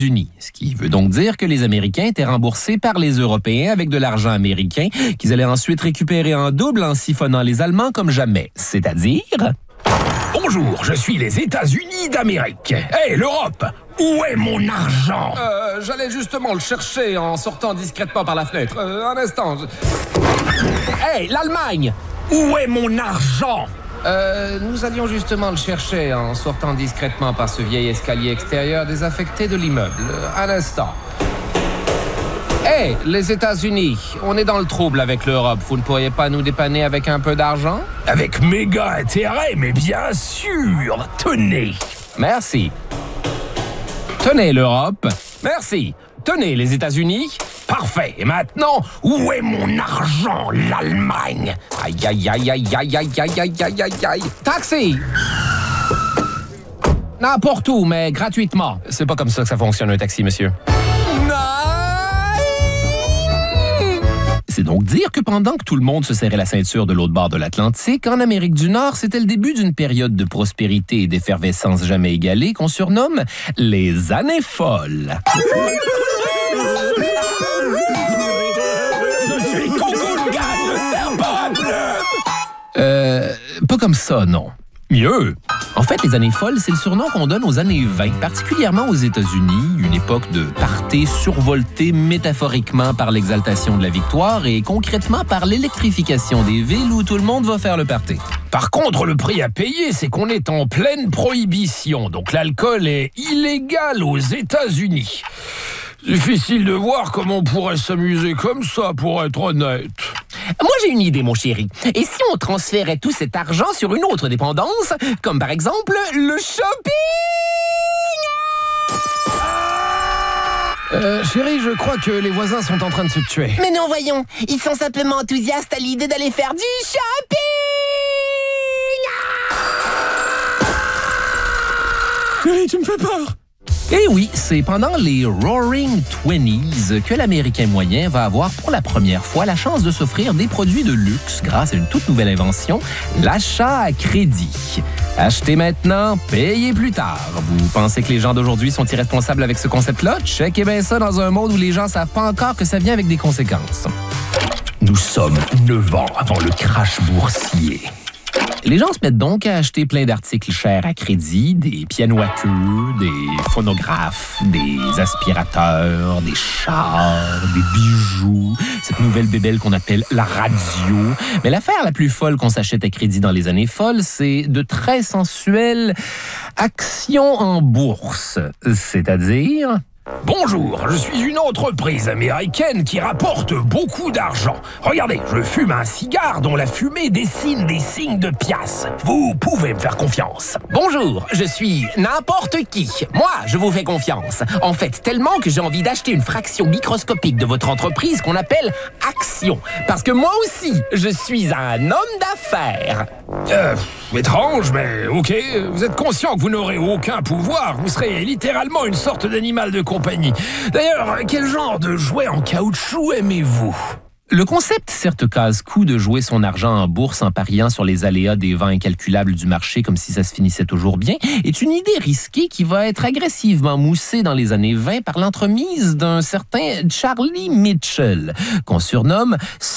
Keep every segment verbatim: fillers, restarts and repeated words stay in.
Unis, ce qui veut donc dire que les Américains étaient remboursés par les Européens avec de l'argent américain qu'ils allaient ensuite récupérer en double en siphonnant les Allemands comme jamais. C'est-à-dire... Bonjour, je suis les États-Unis d'Amérique. Hé, hey, l'Europe, où est mon argent? Euh, j'allais justement le chercher en sortant discrètement par la fenêtre. Euh, un instant. Je... Hé, hey, l'Allemagne, où est mon argent? Euh, nous allions justement le chercher en sortant discrètement par ce vieil escalier extérieur désaffecté de l'immeuble. Un instant. Hé, hey, les États-Unis, on est dans le trouble avec l'Europe. Vous ne pourriez pas nous dépanner avec un peu d'argent? Avec méga intérêt, mais bien sûr. Tenez. Merci. Tenez l'Europe. Merci. Tenez les États-Unis. Parfait. Et maintenant, où est mon argent, l'Allemagne? Aïe, aïe, aïe, aïe, aïe, aïe, aïe, aïe, aïe, aïe, aïe. Taxi! N'importe où, mais gratuitement. C'est pas comme ça que ça fonctionne, un taxi, monsieur. C'est donc dire que pendant que tout le monde se serrait la ceinture de l'autre bord de l'Atlantique, en Amérique du Nord, c'était le début d'une période de prospérité et d'effervescence jamais égalée qu'on surnomme les années folles. Je suis Congo-Gan, le serpent à plumes! Euh, pas comme ça, non. Mieux. En fait, les années folles, c'est le surnom qu'on donne aux années vingt, particulièrement aux États-Unis, une époque de party survoltée métaphoriquement par l'exaltation de la victoire et concrètement par l'électrification des villes où tout le monde va faire le party. Par contre, le prix à payer, c'est qu'on est en pleine prohibition, donc l'alcool est illégal aux États-Unis. Difficile de voir comment on pourrait s'amuser comme ça, pour être honnête. Moi, j'ai une idée, mon chéri. Et si on transférait tout cet argent sur une autre dépendance, comme par exemple le shopping? Euh, chérie, je crois que les voisins sont en train de se tuer. Mais non, voyons. Ils sont simplement enthousiastes à l'idée d'aller faire du shopping! Chérie, tu me fais peur! Eh oui, c'est pendant les Roaring Twenties que l'Américain moyen va avoir pour la première fois la chance de s'offrir des produits de luxe grâce à une toute nouvelle invention, l'achat à crédit. Achetez maintenant, payez plus tard. Vous pensez que les gens d'aujourd'hui sont irresponsables avec ce concept-là? Checkez bien ça dans un monde où les gens savent pas encore que ça vient avec des conséquences. Nous sommes neuf ans avant le crash boursier. Les gens se mettent donc à acheter plein d'articles chers à crédit, des pianos à queue, des phonographes, des aspirateurs, des chars, des bijoux, cette nouvelle bébelle qu'on appelle la radio. Mais l'affaire la plus folle qu'on s'achète à crédit dans les années folles, c'est de très sensuelles actions en bourse, c'est-à-dire... Bonjour, je suis une entreprise américaine qui rapporte beaucoup d'argent. Regardez, je fume un cigare dont la fumée dessine des signes de pièces. Vous pouvez me faire confiance. Bonjour, je suis n'importe qui. Moi, je vous fais confiance. En fait, tellement que j'ai envie d'acheter une fraction microscopique de votre entreprise qu'on appelle action. Parce que moi aussi, je suis un homme d'affaires. Euh, étrange, mais ok. Vous êtes conscient que vous n'aurez aucun pouvoir. Vous serez littéralement une sorte d'animal de compagnie. D'ailleurs, quel genre de jouet en caoutchouc aimez-vous? Le concept, certes casse-cou de jouer son argent en bourse en pariant sur les aléas des vents incalculables du marché comme si ça se finissait toujours bien, est une idée risquée qui va être agressivement moussée dans les années vingt par l'entremise d'un certain Charlie Mitchell, qu'on surnomme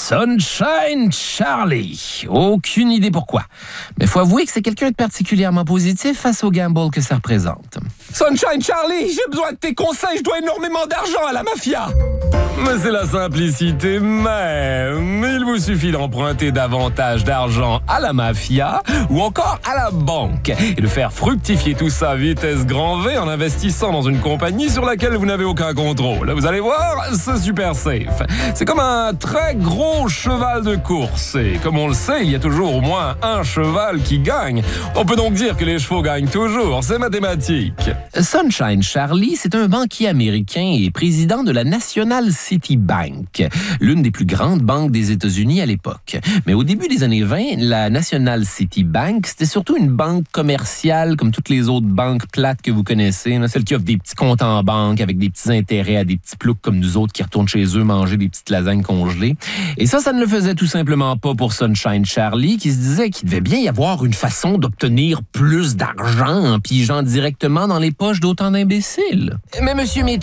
Sunshine Charlie. Aucune idée pourquoi. Mais faut avouer que c'est quelqu'un de particulièrement positif face au gamble que ça représente. Sunshine Charlie, j'ai besoin de tes conseils, je dois énormément d'argent à la mafia! Mais c'est la simplicité même. Il vous suffit d'emprunter davantage d'argent à la mafia ou encore à la banque et de faire fructifier tout ça à vitesse grand V en investissant dans une compagnie sur laquelle vous n'avez aucun contrôle. Vous allez voir, c'est super safe. C'est comme un très gros cheval de course. Et comme on le sait, il y a toujours au moins un cheval qui gagne. On peut donc dire que les chevaux gagnent toujours. C'est mathématique. Sunshine Charlie, c'est un banquier américain et président de la National City Bank, l'une des plus grandes banques des États-Unis à l'époque. Mais au début des années vingt, la National City Bank, c'était surtout une banque commerciale comme toutes les autres banques plates que vous connaissez, là, celles qui offrent des petits comptes en banque avec des petits intérêts à des petits ploucs comme nous autres qui retournent chez eux manger des petites lasagnes congelées. Et ça, ça ne le faisait tout simplement pas pour Sunshine Charlie, qui se disait qu'il devait bien y avoir une façon d'obtenir plus d'argent en pigeant directement dans les poches d'autant d'imbéciles. Mais monsieur Mitchell,